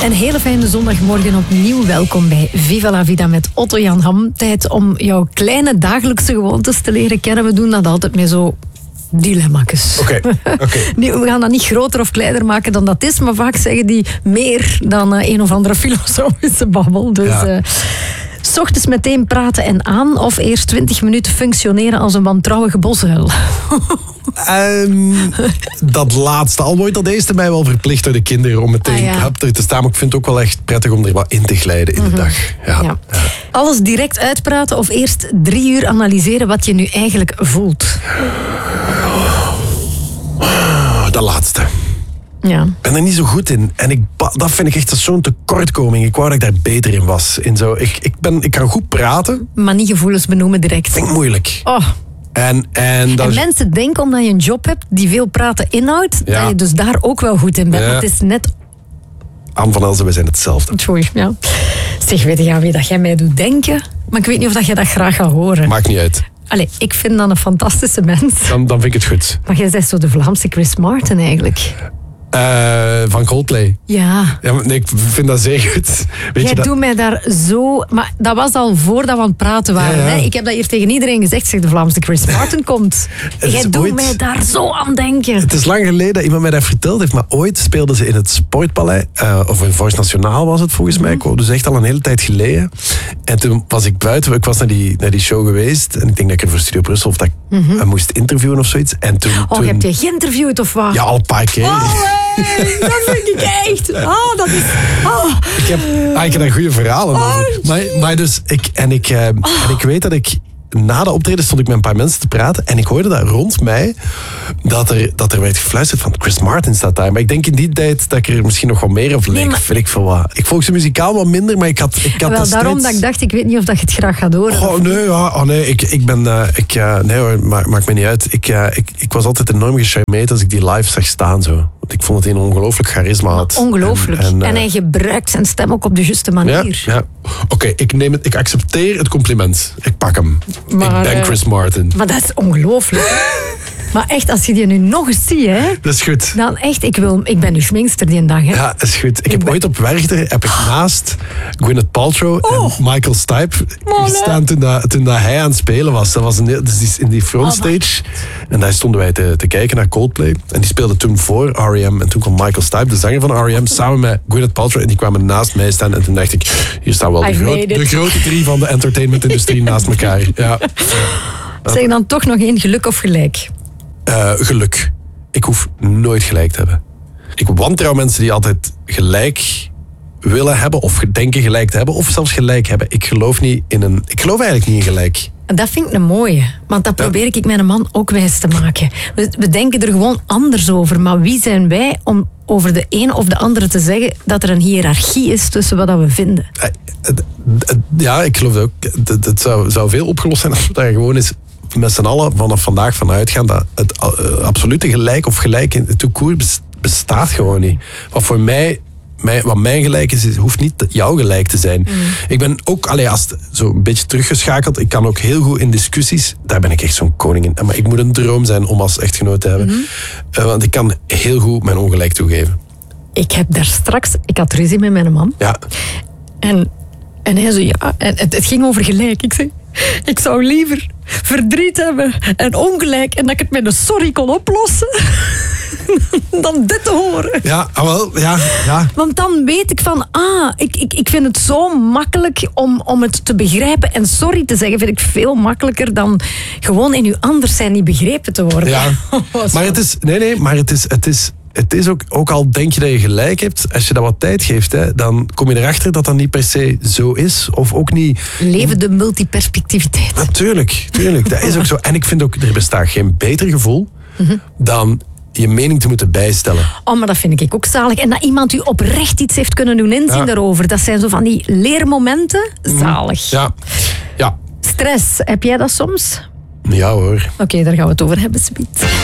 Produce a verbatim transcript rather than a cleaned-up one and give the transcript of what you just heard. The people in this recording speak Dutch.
Een hele fijne zondagmorgen opnieuw. Welkom bij Viva la Vida met Otto Jan Ham. Tijd om jouw kleine dagelijkse gewoontes te leren kennen. We doen dat altijd met zo dilemma's. Oké. Okay. Okay. We gaan dat niet groter of kleiner maken dan dat is, maar vaak zeggen die meer dan uh, een of andere filosofische babbel. Dus... Ja. Uh, 's ochtends meteen praten en aan of eerst twintig minuten functioneren als een wantrouwige bosuil? Um, dat laatste. Al wordt dat eerste mij wel verplicht door de kinderen om meteen ah, ja. er te staan. Maar ik vind het ook wel echt prettig om er wat in te glijden in mm-hmm. de dag. Ja. Ja. Ja. Alles direct uitpraten of eerst drie uur analyseren wat je nu eigenlijk voelt? Dat laatste. Ja. Ik ben er niet zo goed in. En ik, dat vind ik echt zo'n tekortkoming. Ik wou dat ik daar beter in was. In zo, ik, ik, ben, ik kan goed praten. Maar niet gevoelens benoemen direct. Vind ik moeilijk. Oh. En, en, en mensen denken omdat je een job hebt die veel praten inhoudt, ja. dat je dus daar ook wel goed in bent. Ja. Maar het is net... Anne van Elzen, we zijn hetzelfde. Sorry, ja. Zeg, weet je wie dat jij mij doet denken? Maar ik weet niet of dat jij dat graag gaat horen. Maakt niet uit. Allee, ik vind dat een fantastische mens. Dan, dan vind ik het goed. Maar jij bent zo de Vlaamse Chris Martin eigenlijk. Uh, van Coldplay. Ja. ja nee, ik vind dat zeer goed. Weet Jij je dat... doet mij daar zo... Maar dat was al voordat we aan het praten waren. Ja, ja. Hè? Ik heb dat hier tegen iedereen gezegd. Zeg, de Vlaamse Chris Martin komt. Jij doet ooit... mij daar zo aan denken. Het is lang geleden dat iemand mij dat verteld heeft. Maar ooit speelden ze in het Sportpaleis. Uh, of in Voice Nationaal was het volgens mij. Mm-hmm. Dus echt al een hele tijd geleden. En toen was ik buiten. Ik was naar die, naar die show geweest. En ik denk dat ik er voor Studio Brussel of dat mm-hmm. ik uh, moest interviewen of zoiets. En toen, oh, toen... heb je geïnterviewd of wat? Ja, al een paar keer. Oh, hey, dat vind ik echt. Oh, dat is... Oh. Ik heb eigenlijk een goede verhalen. Oh. Maar, maar dus, ik, en, ik, uh, oh. en ik weet dat ik... Na de optreden stond ik met een paar mensen te praten en ik hoorde dat rond mij dat er, dat er werd gefluisterd van Chris Martin staat daar. Maar ik denk in die tijd dat ik er misschien nog wat meer of leek. Nee, maar... Vind ik veel wat. Ik volg ze muzikaal wat minder, maar ik had, ik had wel, daarom dat ik dacht, ik weet niet of dat je het graag gaat horen. Oh nee, ja, oh, nee ik, ik ben... Uh, ik, uh, nee hoor, maakt maak me niet uit. Ik, uh, ik, ik was altijd enorm gecharmeerd als ik die live zag staan zo. Want ik vond dat hij een ongelooflijk charisma had. Ongelooflijk. En, en, uh, en hij gebruikt zijn stem ook op de juiste manier. Ja, ja. Oké, okay, ik neem het. Ik accepteer het compliment. Ik pak hem. Maar, ik ben Chris Martin. Maar dat is ongelooflijk. Maar echt, als je die nu nog eens ziet, hè, dat is goed. Dan echt, ik, wil, ik ben nu schminkster die dag. Hè. Ja, dat is goed. Ik, ik heb ben... ooit op Werchter heb ik naast Gwyneth Paltrow oh. en Michael Stipe gestaan toen, dat, toen dat hij aan het spelen was. Dat was in, dus in die frontstage. Oh, en daar stonden wij te, te kijken naar Coldplay. En die speelde toen voor R E M. En toen kwam Michael Stipe, de zanger van R E M, samen met Gwyneth Paltrow. En die kwamen naast mij staan. En toen dacht ik, hier staan wel de, groot, de grote drie van de entertainmentindustrie naast elkaar. Ja. Zeg dan toch nog één, geluk of gelijk? Uh, geluk. Ik hoef nooit gelijk te hebben. Ik wantrouw mensen die altijd gelijk willen hebben of denken gelijk te hebben of zelfs gelijk hebben. Ik geloof niet in een... Ik geloof eigenlijk niet in gelijk. Dat vind ik een mooie, want dat probeer ja. ik mijn man ook wijs te maken. We, we denken er gewoon anders over, maar wie zijn wij om over de een of de andere te zeggen dat er een hiërarchie is tussen wat we vinden? Ja, ik geloof dat ook. Het zou, zou veel opgelost zijn als we daar gewoon eens met z'n allen vanaf vandaag van uitgaan dat het uh, absolute gelijk of gelijk in het toekoer bestaat gewoon niet. Wat voor mij, mij wat mijn gelijk is, is, hoeft niet jouw gelijk te zijn. Mm. Ik ben ook, allee, als het zo een beetje teruggeschakeld, ik kan ook heel goed in discussies, daar ben ik echt zo'n koning in. Maar ik moet een droom zijn om als echtgenoot te hebben. Mm-hmm. Uh, want ik kan heel goed mijn ongelijk toegeven. Ik heb daar straks, ik had ruzie met mijn man. Ja. En, en hij zei, ja, en het, het ging over gelijk. Ik zei, ik zou liever verdriet hebben en ongelijk en dat ik het met een sorry kon oplossen dan dit te horen. Ja, wel, ja, ja. Want dan weet ik van, ah, ik, ik, ik vind het zo makkelijk om, om het te begrijpen. En sorry te zeggen vind ik veel makkelijker dan gewoon in uw anders zijn niet begrepen te worden. Ja, maar het is, nee, nee, maar het is, het is, het is ook, ook al denk je dat je gelijk hebt, als je dat wat tijd geeft, hè, dan kom je erachter dat dat niet per se zo is. Of ook niet... Leven de multiperspectiviteit. Natuurlijk, tuurlijk, dat is ook zo. En ik vind ook, er bestaat geen beter gevoel mm-hmm. dan je mening te moeten bijstellen. Oh, maar dat vind ik ook zalig. En dat iemand u oprecht iets heeft kunnen doen inzien ja. daarover. Dat zijn zo van die leermomenten. Zalig. Ja. Ja. Stress, heb jij dat soms? Ja hoor. Oké, okay, daar gaan we het over hebben, Sweet.